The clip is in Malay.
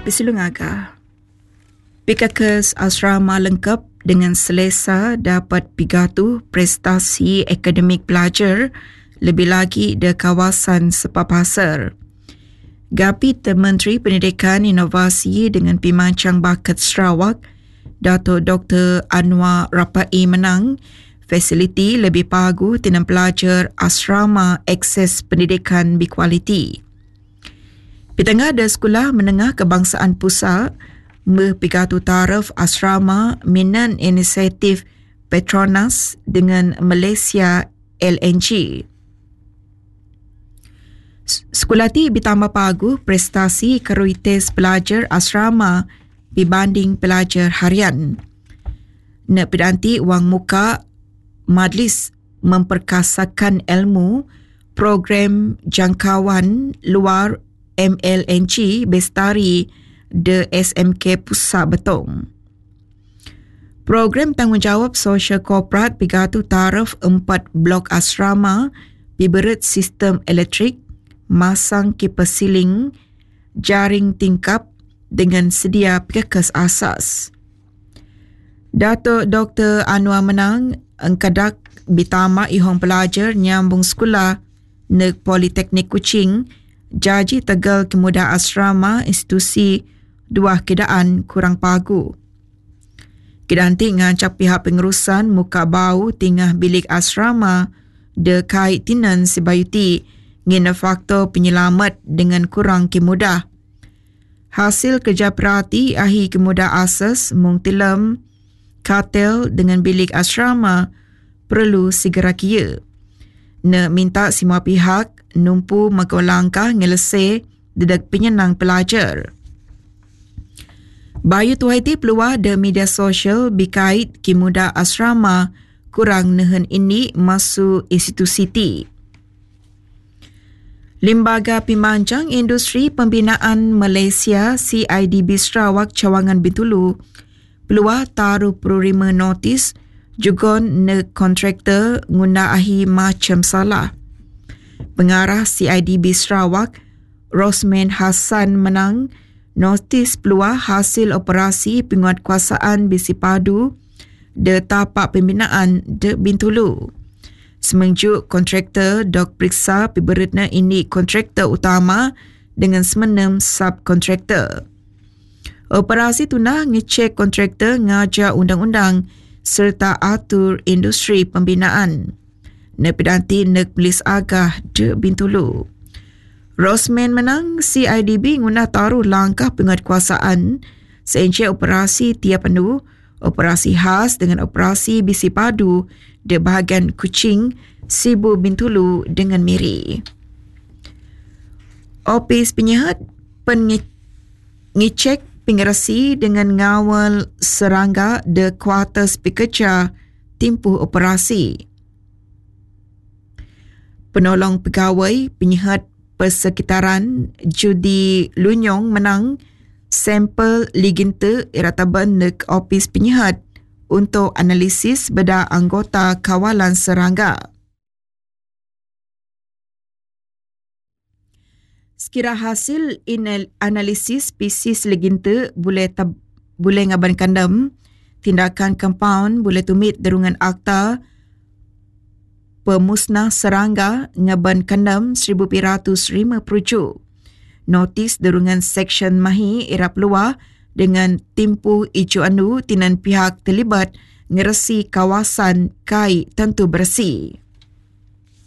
Pesulungaga. PKKS asrama lengkap dengan selesa dapat pigatu prestasi akademik pelajar lebih lagi di kawasan Sepapasar. Gapit Menteri Pendidikan Inovasi dengan Pimancang Bakat Sarawak, Dato' Dr. Anwar Rapai menang fasiliti lebih pagu tinam pelajar asrama akses pendidikan berkualiti. Pitengah ada Sekolah Menengah Kebangsaan Pusat berpigatu taraf asrama minan inisiatif Petronas dengan Malaysia LNG. Sekolah ti bertambah pagu prestasi kualitas pelajar asrama berbanding pelajar harian. Nak pedanti wang muka majlis memperkasakan ilmu program jangkauan luar MLNG Bestari de SMK Pusat Betong. Program tanggungjawab sosial korporat pigatu taraf 4 blok asrama diberet sistem elektrik, masang kipas siling, jaring tingkap dengan sedia PKKS asas. Dato' Dr. Anwar menang engkadak bitama ihong pelajar nyambung sekolah nek Politeknik Kuching, Jaji Tegal Kemudah Asrama institusi dua kedaan kurang pagu. Kedanti ngancak pihak pengurusan muka bau tingah bilik asrama de kait tinan sebayuti ngena faktor penyelamat dengan kurang kemudah. Hasil kerja perhati ahi kemudah asas mungtilam katel dengan bilik asrama perlu segera kia. Nak minta semua pihak numpu makan langkah ngelese dedak penyenang pelajar. Bayu tuaiti peluang de media sosial berkait kemudah asrama kurang nehen ini masuk institusi ti. Lembaga Pimancang Industri Pembinaan Malaysia CIDB Sarawak Cawangan Bintulu peluang taruh perurima notis juga ne kontraktor guna ahi macam salah. Pengarah CIDB Sarawak Rosman Hassan menang notis peluang hasil operasi penguatkuasaan besi padu de tapak pembinaan de Bintulu. Semenjuk kontraktor dok periksa piberitna ini kontraktor utama dengan semenem subkontraktor. Operasi tunah ngecek kontraktor ngajar undang-undang serta atur industri pembinaan. Nepedanti nek Polis Agah de Bintulu. Rosman menang CIDB guna taruh langkah penguatkuasaan seencik operasi tiap penuh, operasi khas dengan operasi bisi padu di bahagian Kuching, Sibu Bintulu dengan Miri. Opis penyihat pengecek pengerasi dengan ngawal serangga de kuartus pekerja timpuh operasi. Penolong pegawai penyihat persekitaran Judi Lunyong menang sampel liginta irataban nek opis penyihat untuk analisis beda anggota kawalan serangga. Sekira hasil analisis spesies liginta boleh ngaban kandam, tindakan compound boleh tumit derungan akta pemusnah serangga ngaban kandam 1,205 perujuk. Notis derungan seksyen mahi irap luar dengan timpu icu anu tinan pihak terlibat ngeresi kawasan kai tentu bersih.